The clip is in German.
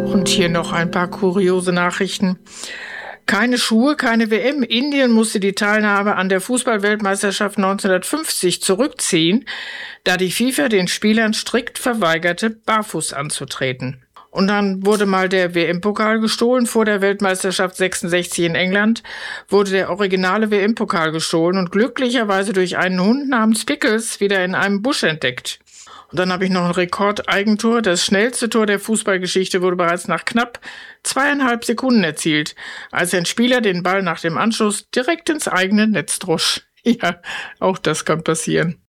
Und hier noch ein paar kuriose Nachrichten. Keine Schuhe, keine WM. Indien musste die Teilnahme an der Fußball-Weltmeisterschaft 1950 zurückziehen, da die FIFA den Spielern strikt verweigerte, barfuß anzutreten. Und dann wurde mal der WM-Pokal gestohlen. Vor der Weltmeisterschaft 66 in England wurde der originale WM-Pokal gestohlen und glücklicherweise durch einen Hund namens Pickles wieder in einem Busch entdeckt. Und dann habe ich noch ein Rekordeigentor. Das schnellste Tor der Fußballgeschichte wurde bereits nach knapp 2,5 Sekunden erzielt, als ein Spieler den Ball nach dem Anschluss direkt ins eigene Netz drosch. Ja, auch das kann passieren.